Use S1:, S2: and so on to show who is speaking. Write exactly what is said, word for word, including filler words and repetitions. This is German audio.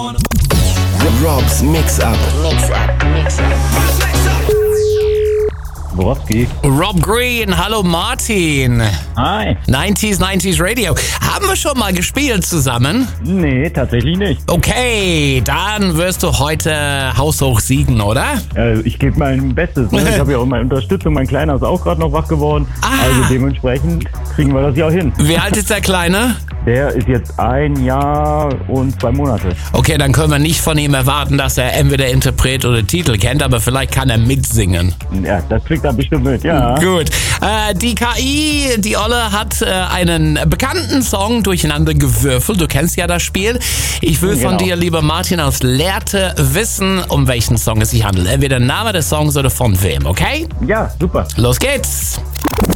S1: Robs Mix-Up.
S2: Mix-Up, Mix-Up.
S3: Borowski.
S4: Rob Green, hallo Martin.
S3: Hi.
S4: neunziger, neunziger Radio. Haben wir schon mal gespielt zusammen?
S3: Nee, tatsächlich nicht.
S4: Okay, dann wirst du heute haushoch siegen, oder?
S3: Äh, ich gebe mein Bestes. Ne? Ich habe ja auch meine Unterstützung. Mein Kleiner ist auch gerade noch wach geworden.
S4: Ah.
S3: Also dementsprechend kriegen wir das ja auch hin.
S4: Wie alt ist der Kleine?
S3: Der ist jetzt ein Jahr und zwei Monate.
S4: Okay, dann können wir nicht von ihm erwarten, dass er entweder Interpret oder Titel kennt, aber vielleicht kann er mitsingen.
S3: Ja, das kriegt er bestimmt mit, ja.
S4: Gut. Äh, die K I, die Olle, hat äh, einen bekannten Song durcheinander gewürfelt. Du kennst ja das Spiel. Ich will von
S3: Genau.
S4: dir, lieber Martin, als Lehrte wissen, um welchen Song es sich handelt. Entweder der Name des Songs oder von wem, okay?
S3: Ja, super.
S4: Los geht's!